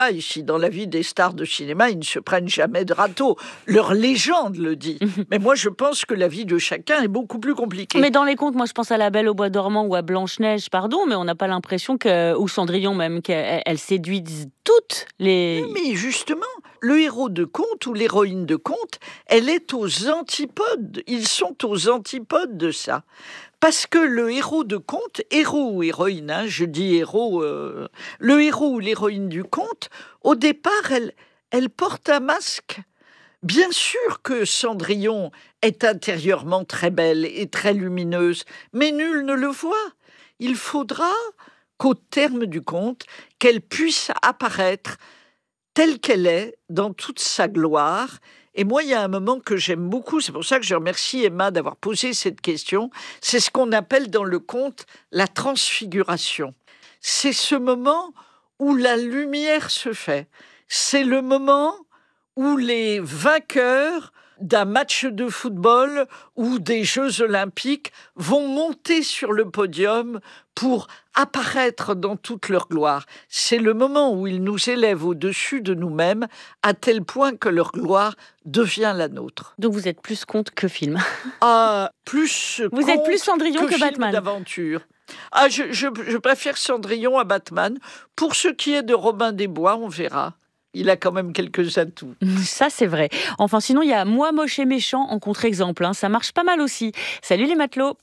Ici, dans la vie des stars de cinéma, ils ne se prennent jamais de râteau. Leur légende le dit. Mais moi, je pense que la vie de chacun est beaucoup plus compliquée. Mais dans les contes, moi je pense à La Belle au Bois dormant ou à Blanche-Neige, pardon, mais on n'a pas l'impression ou Cendrillon même, qu'elles séduisent toutes les... Mais justement, le héros de conte ou l'héroïne de conte, elle est aux antipodes. Ils sont aux antipodes de ça. Parce que le héros de conte, héros ou héroïne, je dis héros, le héros ou l'héroïne du conte, au départ, elle porte un masque. Bien sûr que Cendrillon est intérieurement très belle et très lumineuse, mais nul ne le voit. Il faudra qu'au terme du conte, qu'elle puisse apparaître telle qu'elle est, dans toute sa gloire. Et moi, il y a un moment que j'aime beaucoup, c'est pour ça que je remercie Emma d'avoir posé cette question, c'est ce qu'on appelle dans le conte la transfiguration. C'est ce moment où la lumière se fait. C'est le moment où les vainqueurs d'un match de football ou des Jeux Olympiques vont monter sur le podium pour apparaître dans toute leur gloire. C'est le moment où ils nous élèvent au-dessus de nous-mêmes à tel point que leur gloire devient la nôtre. Donc vous êtes plus conte que film. Plus vous êtes plus Cendrillon que Batman. Film d'aventure. Je préfère Cendrillon à Batman. Pour ce qui est de Robin des Bois, on verra. Il a quand même quelques atouts. Ça, c'est vrai. Enfin, sinon, il y a Moi, moche et méchant en contre-exemple. Ça marche pas mal aussi. Salut les matelots.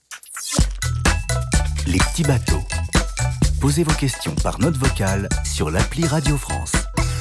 Les petits bateaux. Posez vos questions par note vocale sur l'appli Radio France.